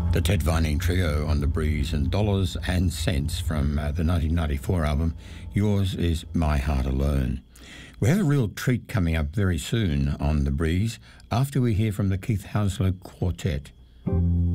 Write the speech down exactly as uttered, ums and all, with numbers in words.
The Ted Vining Trio on The Breeze, and Dollars and Cents from uh, the nineteen ninety-four album, Yours Is My Heart Alone. We have a real treat coming up very soon on The Breeze after we hear from the Keith Hounslow Quartet.